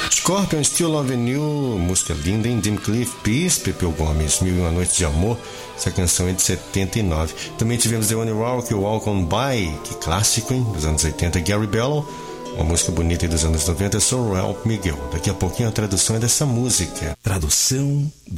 Scorpion, Still Loving You, música linda, hein? Jim Cliff, Peace, Pepeu Gomes, Mil e Uma Noites de Amor, essa canção é de 79. Também tivemos The Only Walk, Walk On By, que clássico, hein? Dos anos 80, Gary Bello, uma música bonita dos anos 90, So Help Miguel. Daqui a pouquinho a tradução é dessa música. Tradução